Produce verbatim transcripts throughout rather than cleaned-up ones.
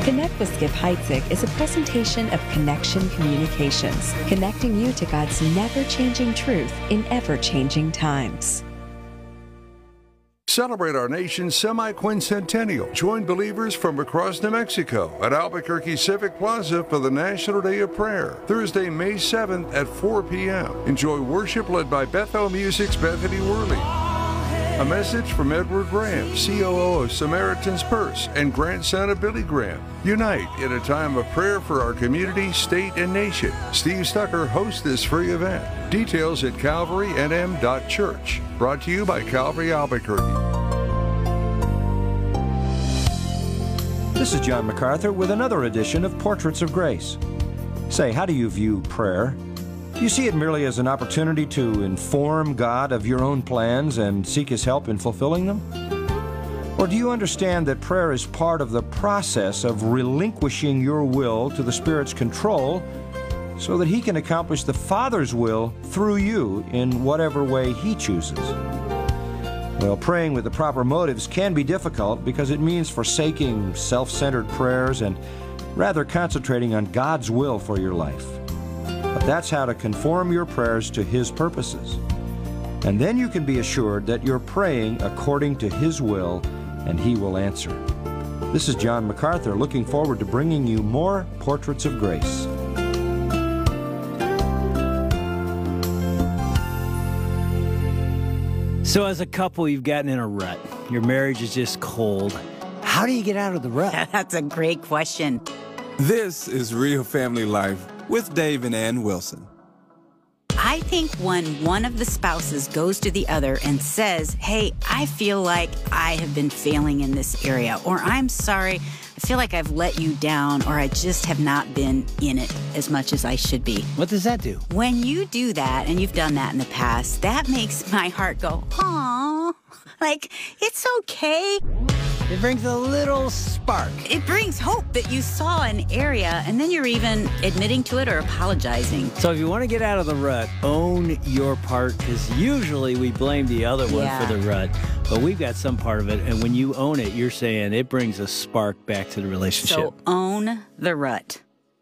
Connect with Skip Heitzig is a presentation of Connection Communications, connecting you to God's never-changing truth in ever-changing times. Celebrate our nation's semi-quincentennial. Join believers from across New Mexico at Albuquerque Civic Plaza for the National Day of Prayer, Thursday, May seventh at four p.m. Enjoy worship led by Bethel Music's Bethany Worley. A message from Edward Graham, C O O of Samaritan's Purse and grandson of Billy Graham. Unite in a time of prayer for our community, state, and nation. Steve Stucker hosts this free event. Details at calvary n m dot church. Brought to you by Calvary Albuquerque. This is John MacArthur with another edition of Portraits of Grace. Say, how do you view prayer? Do you see it merely as an opportunity to inform God of your own plans and seek His help in fulfilling them? Or do you understand that prayer is part of the process of relinquishing your will to the Spirit's control so that He can accomplish the Father's will through you in whatever way He chooses? Well, praying with the proper motives can be difficult because it means forsaking self-centered prayers and rather concentrating on God's will for your life. But that's how to conform your prayers to His purposes. And then you can be assured that you're praying according to His will and He will answer. This is John MacArthur looking forward to bringing you more Portraits of Grace. So as a couple, you've gotten in a rut. Your marriage is just cold. How do you get out of the rut? That's a great question. This is Real Family Life with Dave and Ann Wilson. I think when one of the spouses goes to the other and says, hey, I feel like I have been failing in this area, or I'm sorry, I feel like I've let you down, or I just have not been in it as much as I should be. What does that do? When you do that, and you've done that in the past, that makes my heart go, aww, like, it's okay. It brings a little spark. It brings hope that you saw an area, and then you're even admitting to it or apologizing. So if you want to get out of the rut, own your part, because usually we blame the other one Yeah. for the rut. But we've got some part of it, and when you own it, you're saying it brings a spark back to the relationship. So own the rut.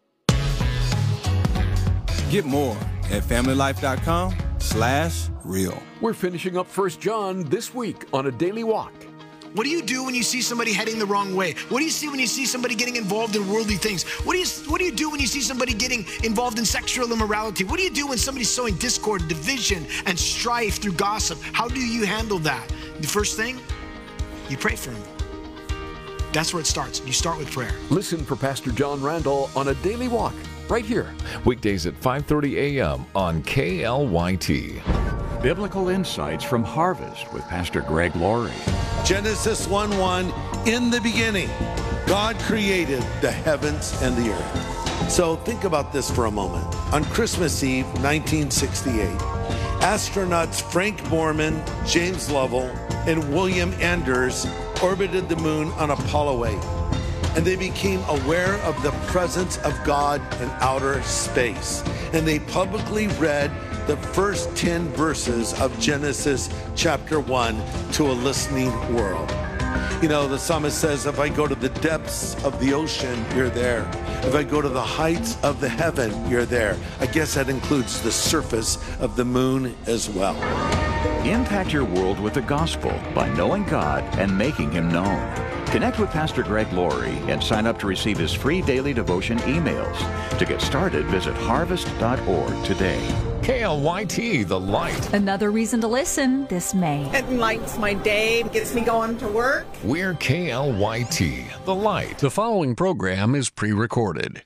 Get more at familylife.com slash real. We're finishing up First John this week on A Daily Walk. What do you do when you see somebody heading the wrong way? What do you see when you see somebody getting involved in worldly things? What do you What do you do when you see somebody getting involved in sexual immorality? What do you do when somebody's sowing discord, division, and strife through gossip? How do you handle that? The first thing, you pray for them. That's where it starts. You start with prayer. Listen for Pastor John Randall on A Daily Walk, right here. Weekdays at five thirty a.m. on K L Y T. Biblical Insights from Harvest with Pastor Greg Laurie. Genesis one one, in the beginning, God created the heavens and the earth. So think about this for a moment. On Christmas Eve, nineteen sixty-eight, astronauts Frank Borman, James Lovell, and William Anders orbited the moon on Apollo eight. And they became aware of the presence of God in outer space. And they publicly read the first ten verses of Genesis chapter one to a listening world. You know, the psalmist says, if I go to the depths of the ocean, you're there. If I go to the heights of the heaven, you're there. I guess that includes the surface of the moon as well. Impact your world with the gospel by knowing God and making Him known. Connect with Pastor Greg Laurie and sign up to receive his free daily devotion emails. To get started, visit harvest dot org today. K L Y T, The Light. Another reason to listen this May. It lights my day, gets me going to work. We're K L Y T, The Light. The following program is pre-recorded.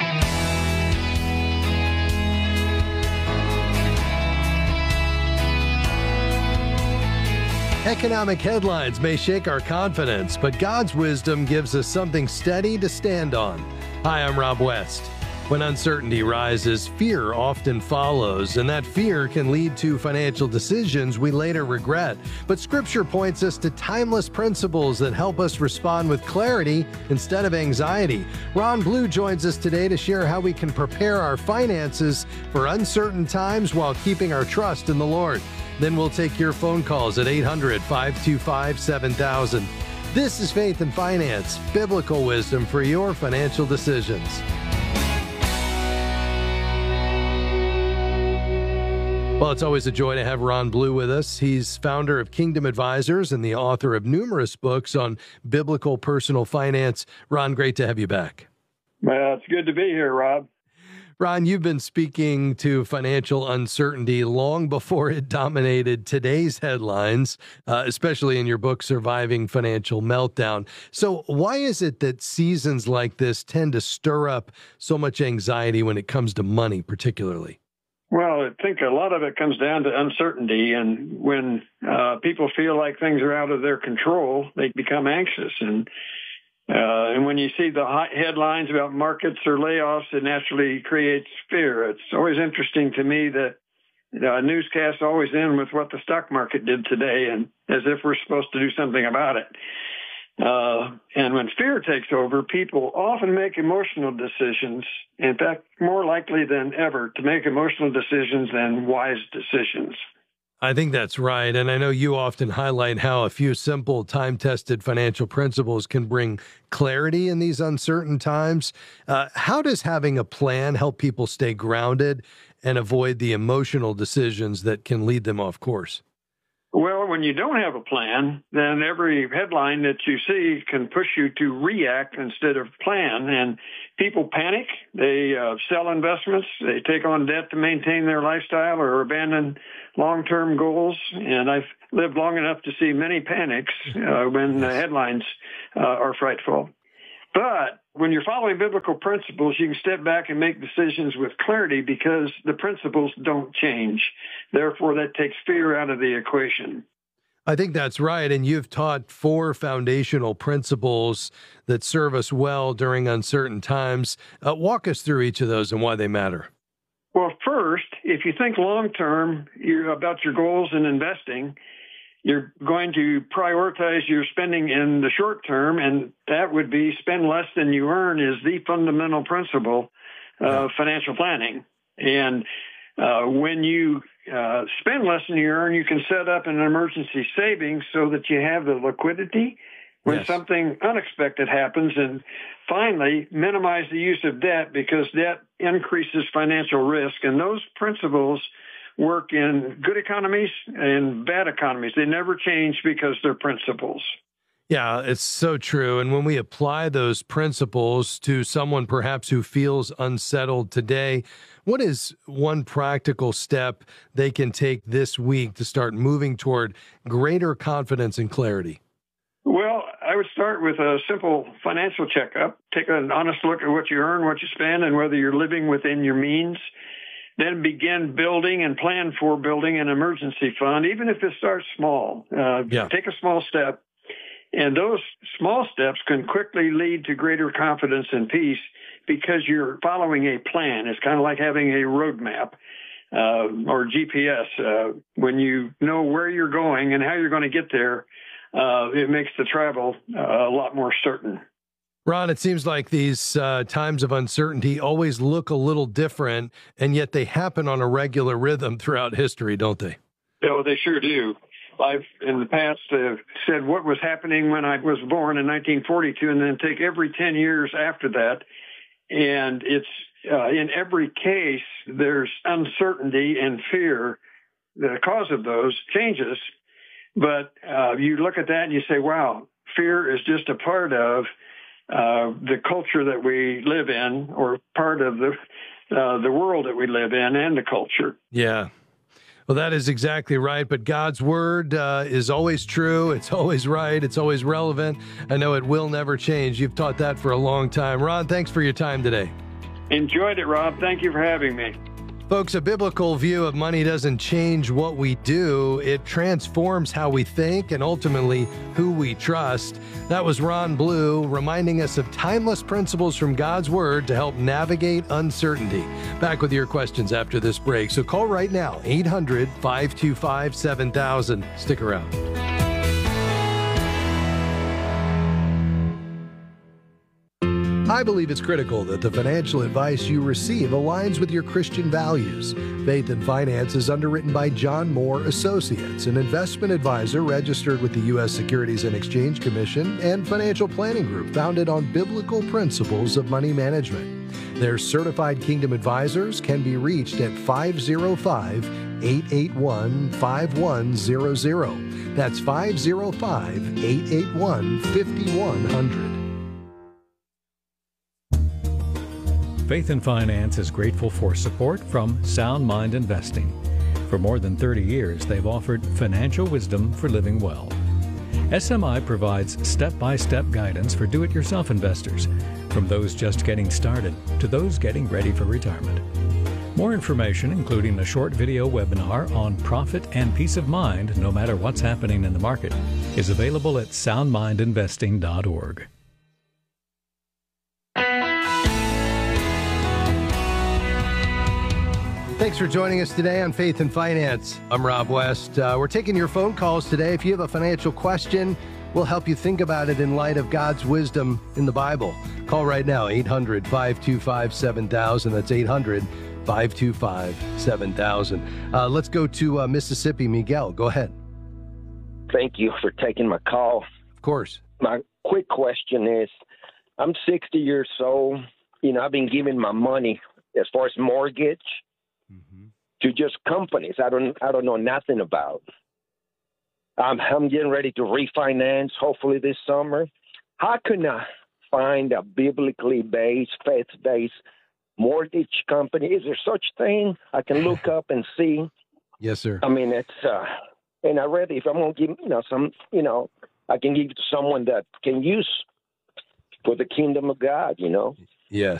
Economic headlines may shake our confidence, but God's wisdom gives us something steady to stand on. Hi, I'm Rob West. When uncertainty rises, fear often follows, and that fear can lead to financial decisions we later regret. But Scripture points us to timeless principles that help us respond with clarity instead of anxiety. Ron Blue joins us today to share how we can prepare our finances for uncertain times while keeping our trust in the Lord. Then we'll take your phone calls at eight hundred, five two five, seven thousand. This is Faith and Finance, biblical wisdom for your financial decisions. Well, it's always a joy to have Ron Blue with us. He's founder of Kingdom Advisors and the author of numerous books on biblical personal finance. Ron, great to have you back. Well, it's good to be here, Rob. Ron, you've been speaking to financial uncertainty long before it dominated today's headlines, uh, especially in your book, Surviving Financial Meltdown. So why is it that seasons like this tend to stir up so much anxiety when it comes to money, particularly? Well, I think a lot of it comes down to uncertainty. And when uh, people feel like things are out of their control, they become anxious. And Uh, and when you see the hot headlines about markets or layoffs, it naturally creates fear. It's always interesting to me that you know, newscasts always end with what the stock market did today, and as if we're supposed to do something about it. Uh, and when fear takes over, people often make emotional decisions. In fact, more likely than ever to make emotional decisions than wise decisions. I think that's right. And I know you often highlight how a few simple, time-tested financial principles can bring clarity in these uncertain times. Uh, how does having a plan help people stay grounded and avoid the emotional decisions that can lead them off course? Well, when you don't have a plan, then every headline that you see can push you to react instead of plan. And people panic. They uh, sell investments. They take on debt to maintain their lifestyle or abandon long-term goals. And I've lived long enough to see many panics uh, when the headlines uh, are frightful. But when you're following biblical principles, you can step back and make decisions with clarity because the principles don't change. Therefore, that takes fear out of the equation. I think that's right. And you've taught four foundational principles that serve us well during uncertain times. Uh, walk us through each of those and why they matter. Well, first, if you think long-term you're about your goals in investing, you're going to prioritize your spending in the short term, and that would be spend less than you earn is the fundamental principle of financial planning. And uh, when you uh, spend less than you earn, you can set up an emergency savings so that you have the liquidity when yes. something unexpected happens. And finally, minimize the use of debt because debt increases financial risk. And those principles work in good economies and bad economies. They never change because they're principles. Yeah, it's so true. And when we apply those principles to someone perhaps who feels unsettled today, what is one practical step they can take this week to start moving toward greater confidence and clarity? Well, I would start with a simple financial checkup. Take an honest look at what you earn, what you spend, and whether you're living within your means. Then begin building and plan for building an emergency fund, even if it starts small. Uh, yeah. Take a small step. And those small steps can quickly lead to greater confidence and peace because you're following a plan. It's kind of like having a roadmap uh, or G P S. Uh, when you know where you're going and how you're going to get there, uh, it makes the travel uh, a lot more certain. Ron, it seems like these uh, times of uncertainty always look a little different, and yet they happen on a regular rhythm throughout history, don't they? Oh, they sure do. I've, in the past, uh, said what was happening when I was born in nineteen forty-two, and then take every ten years after that. And it's uh, in every case, there's uncertainty and fear. The cause of those changes. But uh, you look at that and you say, wow, fear is just a part of Uh, the culture that we live in, or part of the uh, the world that we live in, and the culture. Yeah. Well, that is exactly right. But God's word uh, is always true. It's always right. It's always relevant. I know it will never change. You've taught that for a long time. Ron, thanks for your time today. Enjoyed it, Rob. Thank you for having me. Folks, a biblical view of money doesn't change what we do. It transforms how we think and ultimately who we trust. That was Ron Blue reminding us of timeless principles from God's Word to help navigate uncertainty. Back with your questions after this break. So call right now, eight hundred, five two five, seven thousand. Stick around. I believe it's critical that the financial advice you receive aligns with your Christian values. Faith and Finance is underwritten by John Moore Associates, an investment advisor registered with the U S Securities and Exchange Commission and financial planning group founded on biblical principles of money management. Their certified Kingdom advisors can be reached at five oh five, eight eight one, five one zero zero. That's five oh five, eight eight one, five one zero zero. Faith and Finance is grateful for support from Sound Mind Investing. For more than thirty years, they've offered financial wisdom for living well. S M I provides step-by-step guidance for do-it-yourself investors, from those just getting started to those getting ready for retirement. More information, including a short video webinar on profit and peace of mind no matter what's happening in the market, is available at sound mind investing dot org. Thanks for joining us today on Faith and Finance. I'm Rob West. Uh, we're taking your phone calls today. If you have a financial question, we'll help you think about it in light of God's wisdom in the Bible. Call right now, eight hundred, five two five, seven thousand. That's eight hundred, five two five, seven thousand. Uh, let's go to uh, Mississippi. Miguel, go ahead. Thank you for taking my call. Of course. My quick question is, I'm sixty years old. You know, I've been giving my money as far as mortgage mm-hmm. to just companies I don't I don't know nothing about. Um, I'm getting ready to refinance, hopefully this summer. How can I find a biblically based, faith-based mortgage company? Is there such thing I can look up and see? Yes, sir. I mean, it's uh, and I read if I'm going to give you know some you know I can give it to someone that can use for the kingdom of God. You know. Yes.